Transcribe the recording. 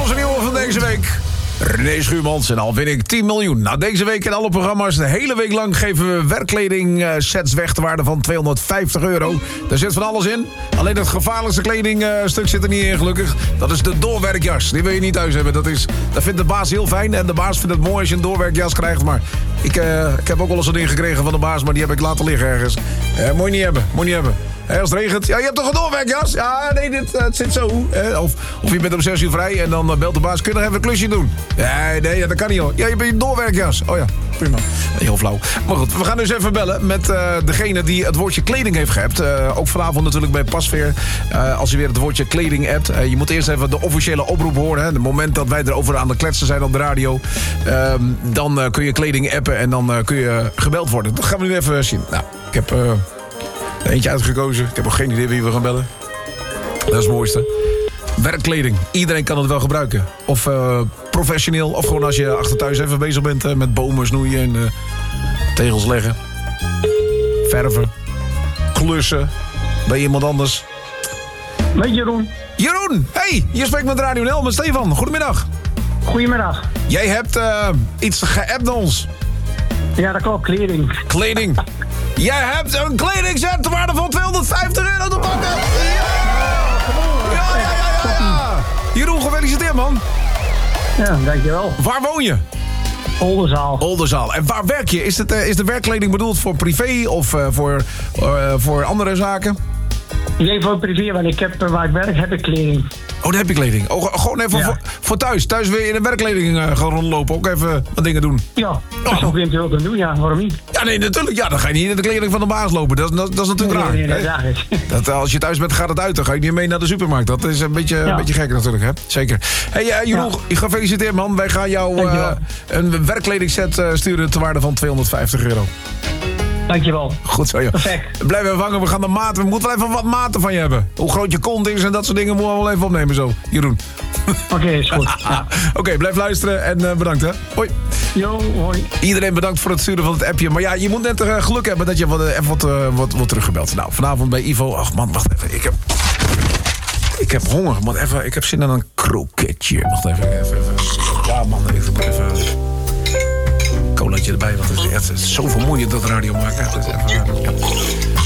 onze nieuwe van deze week. René Schuurmans en al win ik 10 miljoen. Nou, deze week in alle programma's, de hele week lang geven we werkkleding sets weg ter waarde van €250. Daar zit van alles in. Alleen het gevaarlijkste kledingstuk zit er niet in, gelukkig. Dat is de doorwerkjas. Die wil je niet thuis hebben. Dat vindt de baas heel fijn. En de baas vindt het mooi als je een doorwerkjas krijgt. Maar ik heb ook wel eens een ding gekregen van de baas, maar die heb ik laten liggen ergens. Moet je niet hebben. Als het regent, ja, je hebt toch een doorwerkjas? Ja, nee, het zit zo. Of je bent om 6 uur vrij en dan belt de baas. Kun je nog even een klusje doen? Nee, dat kan niet hoor. Ja, je bent een doorwerkjas. Oh ja, prima. Heel flauw. Maar goed, we gaan dus even bellen met degene die het woordje kleding heeft geappt. Ook vanavond natuurlijk bij Pasveer. Als je weer het woordje kleding appt. Je moet eerst even de officiële oproep horen. Hè. Het moment dat wij erover aan de kletsen zijn op de radio. Dan kun je kleding appen en dan kun je gebeld worden. Dat gaan we nu even zien. Nou, ik heb... eentje uitgekozen. Ik heb nog geen idee wie we gaan bellen. Dat is het mooiste. Werkkleding. Iedereen kan het wel gebruiken. Of professioneel. Of gewoon als je achter thuis even bezig bent met bomen snoeien en tegels leggen. Verven. Klussen. Bij iemand anders. Met Jeroen. Jeroen! Hey, je spreekt met Radio NL met Stefan. Goedemiddag. Goedemiddag. Jij hebt iets geappt naar ons. Ja, dat klopt. Kleding. Jij hebt een kledingset ter waarde van €250 te pakken. Ja. Jeroen, gefeliciteerd, man. Ja, dankjewel. Waar woon je? Oldenzaal. En waar werk je? Is de werkkleding bedoeld voor privé of voor andere zaken? Nee, voor privé, want ik heb waar ik werk heb ik kleding. Oh, daar heb je kleding. Oh, gewoon even voor thuis. Thuis wil je in de werkkleding gaan rondlopen. Ook even wat dingen doen. Ja, dat is ook eventueel kunnen doen. Ja, waarom niet? Ja, nee, natuurlijk. Ja, dan ga je niet in de kleding van de baas lopen. Dat is natuurlijk raar. Nee, als je thuis bent, gaat het uit. Dan ga je niet mee naar de supermarkt. Dat is een beetje gek natuurlijk, hè? Zeker. Hey, Jeroen, gefeliciteerd, man. Wij gaan jou een werkkledingset sturen ter waarde van €250. Dankjewel. Goed zo, joh. Perfect. Blijf even hangen, we gaan de maten. We moeten wel even wat maten van je hebben. Hoe groot je kont is en dat soort dingen moeten we wel even opnemen zo, Jeroen. Oké, is goed. Ja. Oké, blijf luisteren en bedankt, hè. Hoi. Jo, hoi. Iedereen bedankt voor het sturen van het appje. Maar ja, je moet net geluk hebben dat je even wat teruggebeld. Nou, vanavond bij Ivo. Ach man, wacht even. Ik heb honger, man. Ik heb zin in een kroketje. Wacht even. Ja, man, ik moet even... colaatje erbij, want het is echt zo vermoeiend dat radio maken.